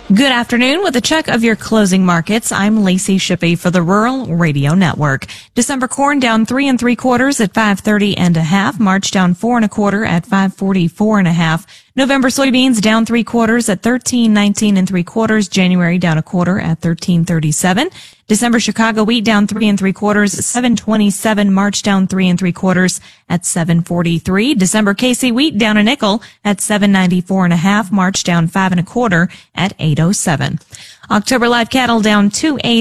Good afternoon. With a check of your closing markets, I'm Lacey Shippey for the Rural Radio Network. December corn down 3 3/4 at 5.30 1/2. March down 4 1/4 at 5.44 1/2. November soybeans down 3/4 at 13.19 3/4. January down 1/4 at 13.37. December Chicago wheat down 3 3/4 at 7.27. March down 3 3/4 at 7.43. December KC wheat down a nickel at 7.94 1/2. March down 5 1/4 at 8.07. October live cattle down 2.8